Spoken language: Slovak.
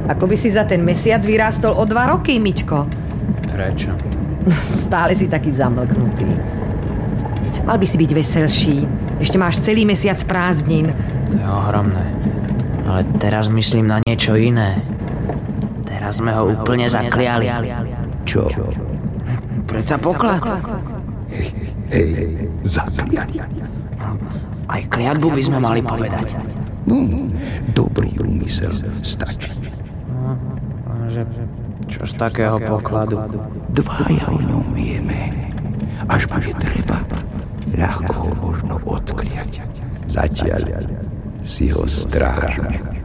Ako by si za ten mesiac vyrástol o 2 roky, Miťko. Prečo? Stále si taký zamlknutý. Mal by si byť veselší. Ešte máš celý mesiac prázdnin. To je ohromné. Ale teraz myslím na niečo iné. Teraz sme ho úplne zakliali. Čo? Predsa poklad. Hej, zakliali. Aj kliatbu by sme mali povedať. No, dobrý úmysel stačí. Že čo z takého pokladu? Dvaja o ňom vieme. Až bude treba, ľahko ho možno odkliať. Zatiaľ si ho strážme.